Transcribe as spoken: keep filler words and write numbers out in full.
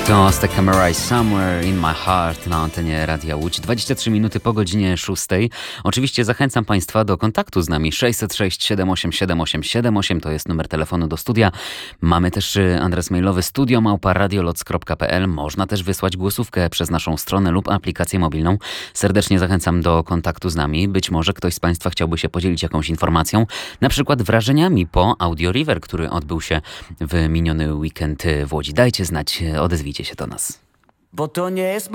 To Stack Camera Somewhere in My Heart na antenie Radia Łódź. dwadzieścia trzy minuty po godzinie szóstej. Oczywiście zachęcam Państwa do kontaktu z nami. sześćset sześć siedem osiem siedem osiem siedem osiem to jest numer telefonu do studia. Mamy też adres mailowy studio małpa radioloc kropka p l. Można też wysłać głosówkę przez naszą stronę lub aplikację mobilną. Serdecznie zachęcam do kontaktu z nami. Być może ktoś z Państwa chciałby się podzielić jakąś informacją, na przykład wrażeniami po Audio River, który odbył się w miniony weekend w Łodzi. Dajcie znać, odezwijcie się do nas. Bo to nie jest